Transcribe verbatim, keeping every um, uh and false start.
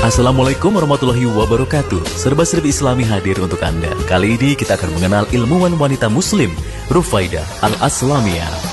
Assalamualaikum warahmatullahi wabarakatuh. Serba-serbi Islami hadir untuk Anda. Kali ini kita akan mengenal ilmuwan wanita muslim, Rufaidah Al-Aslamiyah.